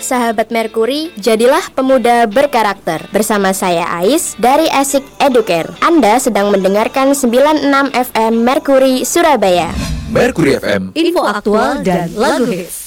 sahabat Merkuri, jadilah pemuda berkarakter. Bersama saya Ais dari Asik Educare. Anda sedang mendengarkan 96 FM Merkuri Surabaya. Merkuri FM, info aktual dan lagu hits.